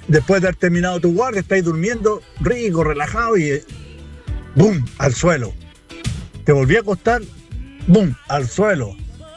después de haber terminado tu guardia, estáis durmiendo rico, relajado y ¡bum! Al suelo. Te volví a acostar, ¡bum! Al suelo.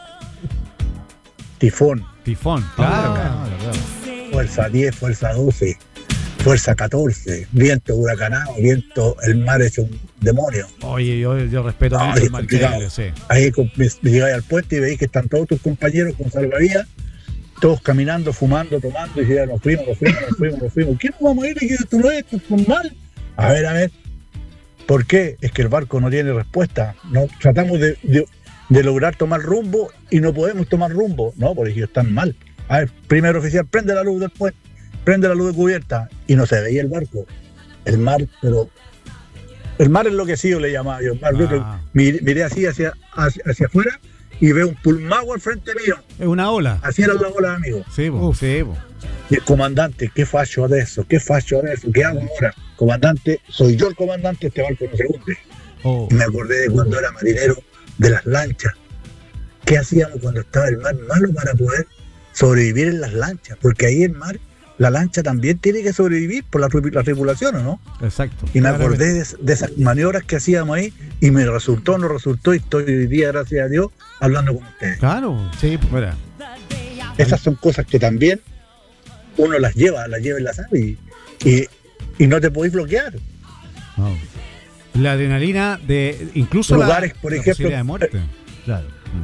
Tifón. Claro. Fuerza 10, fuerza 12, fuerza 14, viento huracanado, viento, el mar es un demonio. Oye, yo respeto mucho el mar increíble, sí. Ahí llegáis al puente y veis que están todos tus compañeros con salvavidas, todos caminando, fumando, tomando, y ya nos fuimos. ¿Qué nos vamos a ir? Esto no es normal. A ver. ¿Por qué? Es que el barco no tiene respuesta. No, tratamos de lograr tomar rumbo y no podemos tomar rumbo. No, porque ellos están mal. A ver, primer oficial, prende la luz del puente, prende la luz de cubierta, y no se veía el barco. El mar enloquecido le llamaba yo. El mar, miré así hacia afuera y veo un pulmago al frente mío. Es una ola. Así eran las olas, amigo. Sí. Y el comandante, ¿qué fallo de eso? ¿Qué hago ahora? Comandante, soy yo el comandante, este barco no se hunde. Y me acordé de cuando era marinero, de las lanchas. ¿Qué hacíamos cuando estaba el mar malo para poder sobrevivir en las lanchas? Porque ahí el mar, la lancha también tiene que sobrevivir por la tripulación, ¿o no? Exacto. Y me acordé de esas maniobras que hacíamos ahí y me resultó, no resultó, y estoy hoy día, gracias a Dios, hablando con ustedes. Claro, sí, mira. Esas son cosas que también uno las lleva en la sangre y no te podéis bloquear. No. La adrenalina de incluso lugares, por ejemplo, posibilidad de muerte. Claro.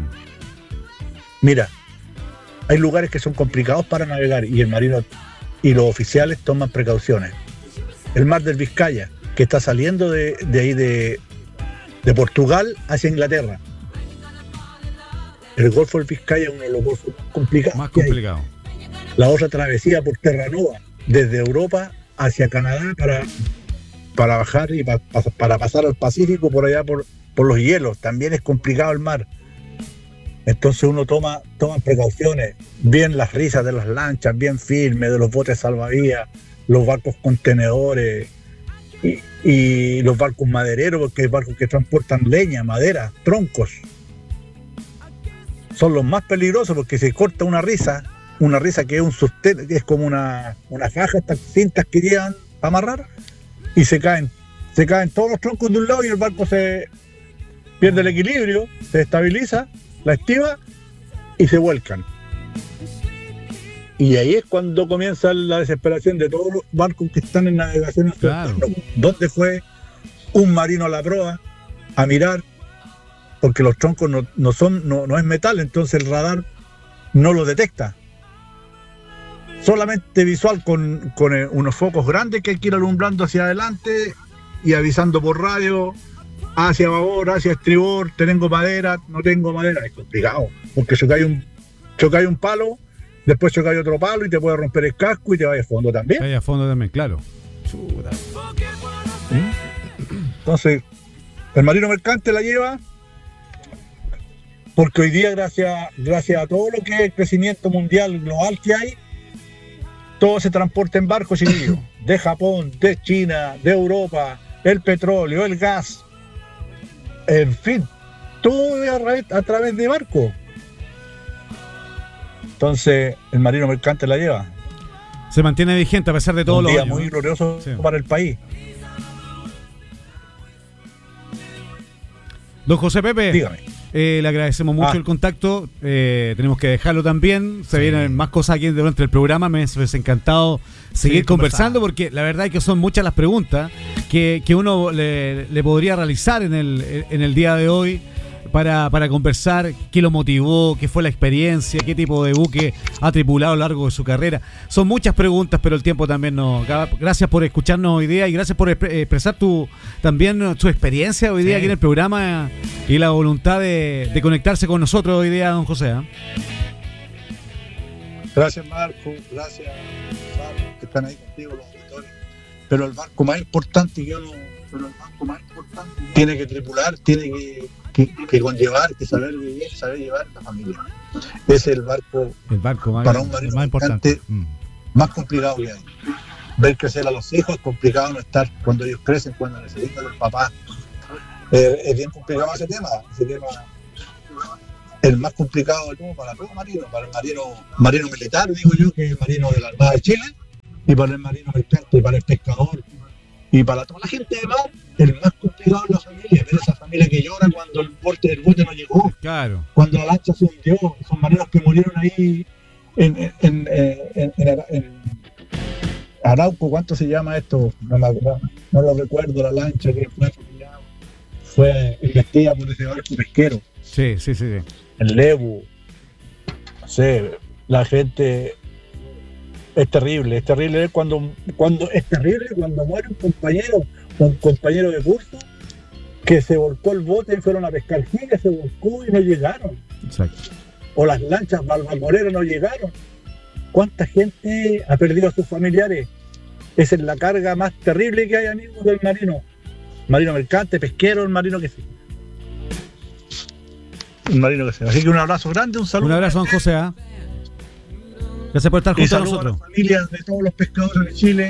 Mira, hay lugares que son complicados para navegar y el marino y los oficiales toman precauciones. El mar del Vizcaya, que está saliendo de ahí de Portugal hacia Inglaterra. El Golfo del Vizcaya es uno de los golfos más complicados. La otra travesía por Terranova, desde Europa hacia Canadá para bajar y para pasar al Pacífico por allá por los hielos. También es complicado el mar. Entonces uno toma precauciones, bien las risas de las lanchas, bien firmes, de los botes salvavidas, los barcos contenedores y los barcos madereros, porque hay barcos que transportan leña, madera, troncos. Son los más peligrosos porque se corta una risa que es un sostén, que es como una faja, estas cintas que llevan para amarrar, y se caen todos los troncos de un lado y el barco se pierde el equilibrio, se estabiliza, la estiva y se vuelcan. Y ahí es cuando comienza la desesperación de todos los barcos que están en navegación. Claro. ¿Dónde fue un marino a la proa a mirar? Porque los troncos no es metal, entonces el radar no lo detecta. Solamente visual con unos focos grandes que hay que ir alumbrando hacia adelante y avisando por radio, hacia babor, hacia estribor, tengo madera, no tengo madera. Es complicado, porque chocáis un palo, después chocáis otro palo y te puede romper el casco y te vas a fondo también. Vaya a fondo también, claro. Entonces, el marino mercante la lleva porque hoy día, gracias a todo lo que es el crecimiento mundial global que hay, todo se transporta en barcos, chiquillos, de Japón, de China, de Europa, el petróleo, el gas, en fin, todo a través de barcos. Entonces, el marino mercante la lleva. Se mantiene vigente a pesar de todos los años. Un día muy glorioso para el país. Don José Pepe, dígame. Le agradecemos mucho el contacto. Tenemos que dejarlo también. Se vienen más cosas aquí durante el programa. Me ha encantado seguir conversando porque la verdad es que son muchas las preguntas que uno le podría realizar en el día de hoy para conversar. ¿Qué lo motivó? ¿Qué fue la experiencia? ¿Qué tipo de buque ha tripulado a lo largo de su carrera? Son muchas preguntas, pero el tiempo también nos... Gracias por escucharnos hoy día y gracias por expresar también su experiencia hoy día aquí en el programa y la voluntad de conectarse con nosotros hoy día, don José. Gracias, Marco. Gracias, Marco, que están ahí contigo los auditores. Pero el barco más importante tiene que tripular, tiene que conllevar, que saber vivir, saber llevar la familia. Es el barco más, para un marino más importante, más complicado que hay. Ver crecer a los hijos es complicado, no estar cuando ellos crecen, cuando necesitan los papás. Es bien complicado ese tema. El más complicado de todo para todo marino, para el marino militar, digo yo, que es el marino de la Armada de Chile, y para el marino mercante, y para el pescador, y para toda la gente de mar, el más complicado es la familia, ver esa familia que llora cuando el bote no llegó, Claro. cuando la lancha se hundió, esos marinos que murieron ahí en Arauco, ¿cuánto se llama esto? No lo recuerdo, la lancha que fue investida por ese barco pesquero. Sí. En Lebu. No sé, la gente es terrible cuando muere un compañero de curso que se volcó el bote y fueron a pescar gigas, se volcó y no llegaron. Exacto. O las lanchas balmoreras no llegaron. ¿Cuánta gente ha perdido a sus familiares? Esa es la carga más terrible que hay, amigos, del marino. Marino mercante, pesquero, el marino que sea. Un marino que sea. Así que un abrazo grande, un saludo. Un abrazo, don José. Gracias por estar junto a nosotros. A las familias de todos los pescadores de Chile,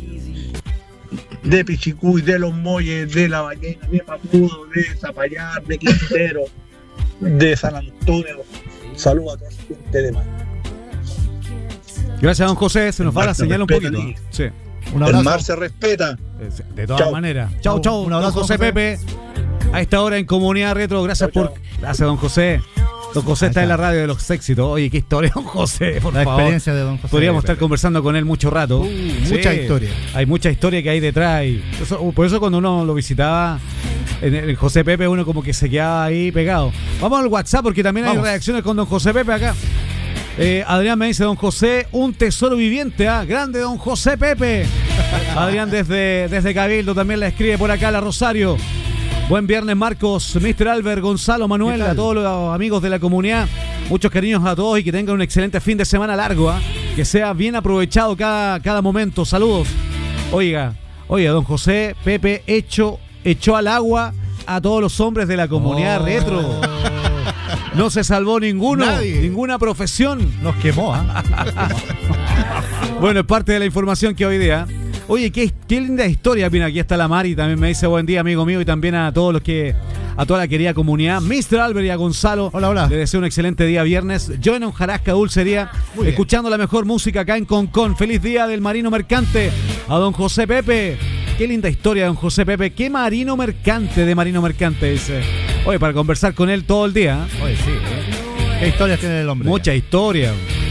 de Pichicuy, de Los Molles, de La Ballena, de Mapudo, de Zapallar, de Quintero, de San Antonio. Saludos a toda la gente de mar. Gracias, don José. Se nos va la señal un poquito. Sí. Un abrazo. El mar se respeta. De todas maneras. Chau. Un abrazo, don José Pepe. A esta hora en Comunidad Retro. Gracias Gracias, don José. Don José está en la radio de los éxitos. Oye, qué historia, don José, por favor. La experiencia de don José. Podríamos estar conversando con él mucho rato. Mucha historia. Hay mucha historia que hay detrás. Por eso cuando uno lo visitaba en el José Pepe, uno como que se quedaba ahí pegado. Vamos al WhatsApp porque también hay reacciones con don José Pepe acá. Adrián me dice, don José, un tesoro viviente, grande don José Pepe. Adrián desde Cabildo también le escribe por acá a la Rosario. Buen viernes, Marcos, Mr. Albert, Gonzalo, Manuel, a todos los amigos de la comunidad. Muchos cariños a todos y que tengan un excelente fin de semana largo, que sea bien aprovechado cada momento. Saludos. Oiga, don José Pepe echó al agua a todos los hombres de la comunidad retro. No se salvó ninguno. Nadie. Ninguna profesión. Nos quemó, Bueno, es parte de la información que hoy día. Oye, qué linda historia. Mira, aquí está la Mari, también me dice buen día, amigo mío, y también a todos a toda la querida comunidad. Mr. Albert y a Gonzalo. Hola. Les deseo un excelente día viernes. Yo en Jarasca Dulcería, escuchando la mejor música acá en Concón. Feliz día del marino mercante. A don José Pepe. Qué linda historia, don José Pepe. Qué marino mercante, dice. Oye, para conversar con él todo el día. Oye, sí. ¿Qué historias tiene el hombre? Mucha historia.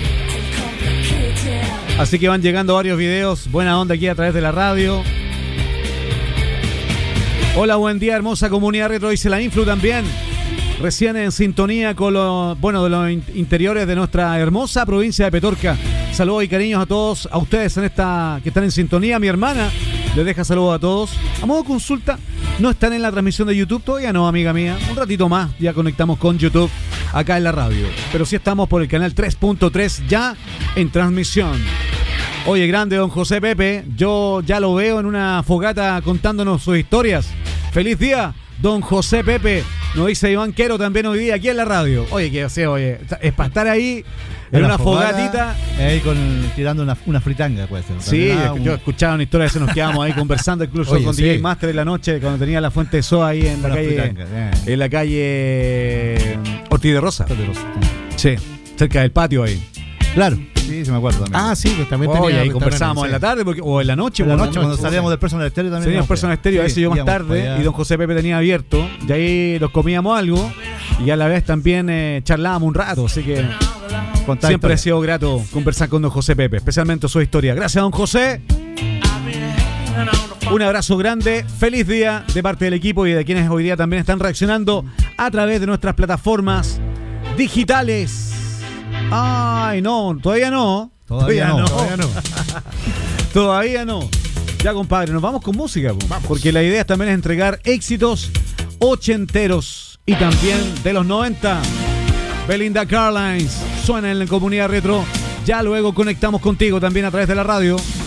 Así que van llegando varios videos. Buena onda aquí a través de la radio. Hola, buen día, hermosa comunidad retro. Dice la Influ también. Recién en sintonía con de los interiores de nuestra hermosa provincia de Petorca. Saludos y cariños a todos, a ustedes que están en sintonía. Mi hermana les deja saludos a todos. A modo de consulta, ¿no están en la transmisión de YouTube? Todavía no, amiga mía. Un ratito más, ya conectamos con YouTube acá en la radio. Pero sí estamos por el canal 3.3 ya en transmisión. Oye, grande don José Pepe. Yo ya lo veo en una fogata contándonos sus historias. ¡Feliz día, don José Pepe! Nos dice Iván Quero también hoy día aquí en la radio. Oye, que es para estar ahí en una fogatita. Ahí tirando una fritanga, puede ser. Sí, yo escuchaba una historia de eso, nos quedábamos ahí conversando, incluso con DJ Master en la noche, cuando tenía la Fuente de Soa ahí en la calle Ortiz de Rosa. Sí, cerca del patio ahí. Claro. Sí, se me acuerdo también. Sí, pues también tenía. Ahí conversábamos en la tarde o en la noche. Cuando salíamos del Personal Stereo también. Teníamos Personal Stereo, a veces yo más tarde, y don José Pepe tenía abierto, y ahí nos comíamos algo, y a la vez también charlábamos un rato, así que siempre ha sido grato conversar con don José Pepe, especialmente su historia. Gracias, don José. Un abrazo grande, feliz día de parte del equipo y de quienes hoy día también están reaccionando a través de nuestras plataformas digitales. Ay, no, todavía no. Todavía no. Ya, compadre, nos vamos con música, porque la idea también es entregar éxitos ochenteros y también de los 90. Belinda Carlisle suena en la comunidad retro. Ya luego conectamos contigo también a través de la radio.